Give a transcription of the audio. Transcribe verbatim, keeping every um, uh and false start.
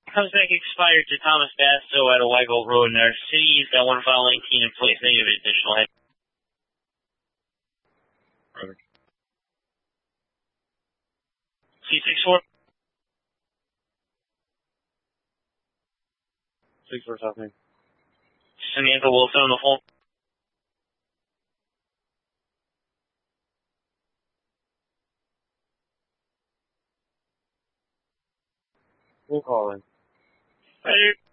Comes back expired to Thomas Basso at a White Gold Road in our city. He's got one file nineteen in place. Any of additional head. C six four. six four something. Samantha Wilson on the phone. We'll call in. Roger.